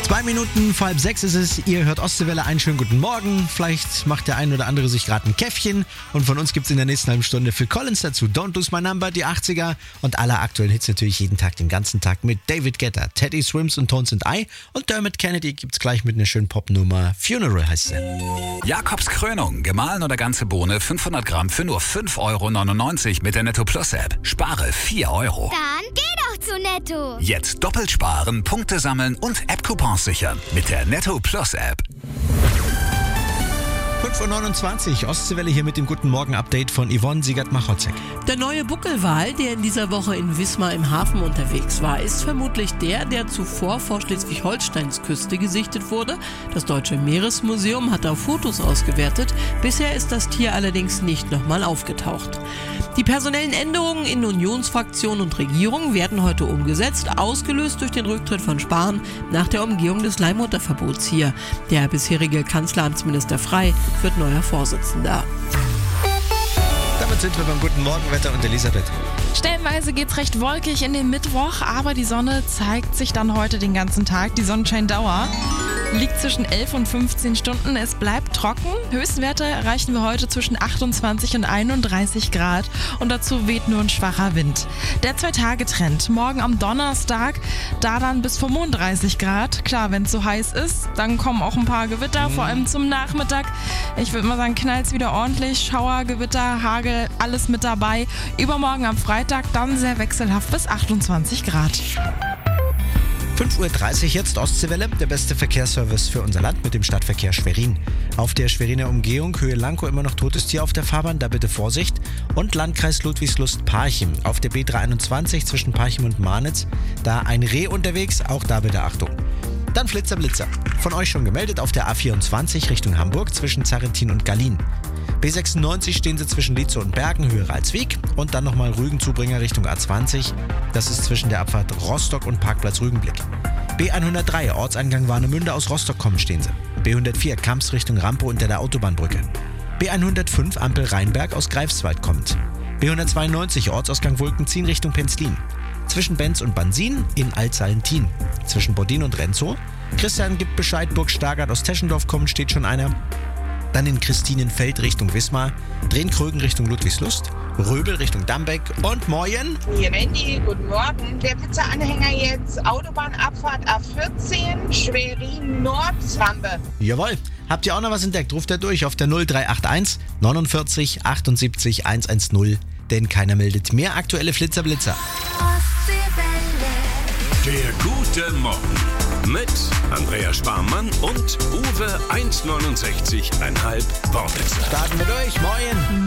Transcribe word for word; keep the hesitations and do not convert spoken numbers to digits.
Zwei Minuten vor halb sechs ist es. Ihr hört Ostseewelle. Einen schönen guten Morgen. Vielleicht macht der ein oder andere sich gerade ein Käffchen. Und von uns gibt es in der nächsten halben Stunde Phil Collins dazu. Don't Lose My Number, die achtziger. Und alle aktuellen Hits natürlich jeden Tag, den ganzen Tag mit David Guetta, Teddy Swims und Tones and I. Und Dermot Kennedy gibt es gleich mit einer schönen Popnummer. Funeral heißt sie. Jakobs Krönung. Gemahlen oder ganze Bohne fünfhundert Gramm für nur fünf Euro neunundneunzig mit der Netto Plus App. Spare vier Euro. Dann geh doch zu Netto. Jetzt doppelt sparen, Punkte sammeln und App-Coupons sichern mit der Netto Plus App. fünf Uhr neunundzwanzig, Ostseewelle hier mit dem Guten Morgen-Update von Yvonne Siegert-Machocek. Der neue Buckelwal, der in dieser Woche in Wismar im Hafen unterwegs war, ist vermutlich der, der zuvor vor Schleswig-Holsteins Küste gesichtet wurde. Das Deutsche Meeresmuseum hat da Fotos ausgewertet. Bisher ist das Tier allerdings nicht nochmal aufgetaucht. Die personellen Änderungen in Unionsfraktion und Regierung werden heute umgesetzt, ausgelöst durch den Rücktritt von Spahn nach der Umgehung des Leihmutterverbots hier. Der bisherige Kanzleramtsminister Frey wird neuer Vorsitzender. Damit sind wir beim Guten Morgenwetter und Elisabeth. Stellenweise geht's recht wolkig in den Mittwoch, aber die Sonne zeigt sich dann heute den ganzen Tag. Die Sonnenscheindauer liegt zwischen elf und fünfzehn Stunden. Es bleibt trocken. Höchstwerte erreichen wir heute zwischen achtundzwanzig und einunddreißig Grad und dazu weht nur ein schwacher Wind. Der Zwei-Tage-Trend. Morgen am Donnerstag, da dann bis fünfunddreißig Grad. Klar, wenn es so heiß ist, dann kommen auch ein paar Gewitter, mhm. vor allem zum Nachmittag. Ich würde mal sagen, knallt's wieder ordentlich. Schauer, Gewitter, Hagel, alles mit dabei. Übermorgen am Freitag dann sehr wechselhaft bis achtundzwanzig Grad. fünf Uhr dreißig jetzt Ostseewelle, der beste Verkehrsservice für unser Land mit dem Stadtverkehr Schwerin. Auf der Schweriner Umgehung, Höhe Lankow, immer noch totes Tier auf der Fahrbahn, da bitte Vorsicht. Und Landkreis Ludwigslust-Parchim. Auf der B dreihunderteinundzwanzig zwischen Parchim und Marnitz, da ein Reh unterwegs, auch da bitte Achtung. Dann Flitzer Blitzer. Von euch schon gemeldet auf der A vierundzwanzig Richtung Hamburg zwischen Zarrentin und Gallien. B sechsundneunzig stehen sie zwischen Lietzow und Bergen, Höhe Ralswiek. Und dann nochmal Rügen-Zubringer Richtung A zwanzig. Das ist zwischen der Abfahrt Rostock und Parkplatz Rügenblick. B hundertdrei, Ortseingang Warnemünde, aus Rostock kommen stehen sie. B hundertvier, Kamps Richtung Rampe unter der Autobahnbrücke. B hundertfünf, Ampel Rheinberg, aus Greifswald kommt. B hundertzweiundneunzig, Ortsausgang Wolkenzien Richtung Penzlin. Zwischen Benz und Bansin in Altsalentin. Zwischen Bodin und Renzow. Christian gibt Bescheid, Burg Stargard aus Teschendorf kommen, steht schon einer. Dann in Christinenfeld Richtung Wismar, Drehn-Krögen Richtung Ludwigslust, Röbel Richtung Dambeck und Moyen. Hier Wendy, guten Morgen. Der Pizza-Anhänger jetzt, Autobahnabfahrt A vierzehn, Schwerin Nord-Rampe. Jawohl. Habt ihr auch noch was entdeckt? Ruft er durch auf der null drei acht eins neunundvierzig achtundsiebzig hundertzehn. Denn keiner meldet mehr aktuelle Flitzerblitzer. Der gute Morgen mit Andrea Sparmann und Uwe eins neunundsechzig Komma fünf Wortwitzer. Starten wir durch. Moin.